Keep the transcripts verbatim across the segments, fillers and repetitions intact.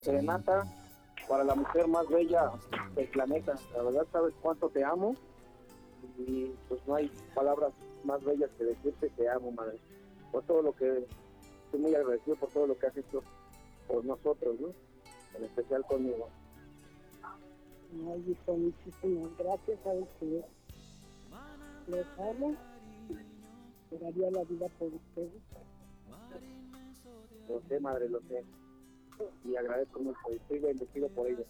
Serenata para la mujer más bella del planeta. La verdad, sabes cuánto te amo y pues no hay palabras más bellas que decirte te amo, madre. Por todo lo que, estoy muy agradecido por todo lo que has hecho por nosotros, ¿no? En especial conmigo. Ay, hijo, muchísimas gracias, sabes que los amo, daría la vida por ustedes. Lo sé, madre, lo sé. Y agradezco mucho, y estoy bendecido por ello.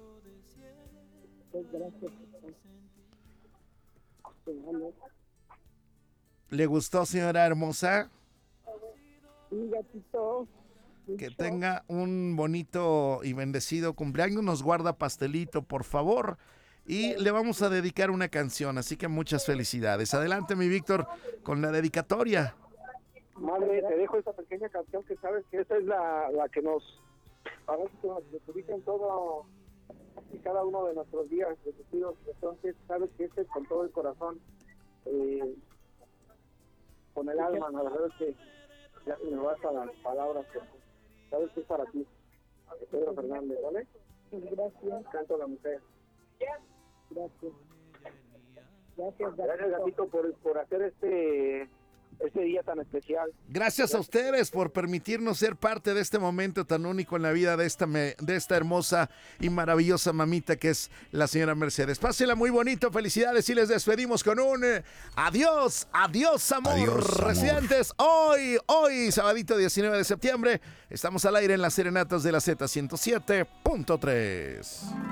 Pues gracias, hijo. Te amo. ¿Le gustó, señora hermosa? Sí, gatito. Que Mucho. tenga un bonito y bendecido cumpleaños. Nos guarda pastelito, por favor. Y le vamos a dedicar una canción, así que muchas felicidades. Adelante, mi Víctor, con la dedicatoria. Madre, te dejo esta pequeña canción que sabes que esa es la, la que nos, a ver si nos ubica en todo y cada uno de nuestros días. Entonces, sabes que este es con todo el corazón, eh, con el alma. La verdad es que ya se me bastan las palabras, pero sabes que es para ti, Pedro Fernández, ¿vale? Gracias, Canto a la mujer. gracias. Gracias, Gracias, gatito. gatito, por, por hacer este este día tan especial. Gracias a ustedes por permitirnos ser parte de este momento tan único en la vida de esta, me, de esta hermosa y maravillosa mamita que es la señora Mercedes. Pásela muy bonito, felicidades y les despedimos con un eh, adiós, adiós amor. Adiós, amor. Residentes, hoy, hoy, sabadito diecinueve de septiembre, estamos al aire en las serenatas de la Z ciento siete punto tres.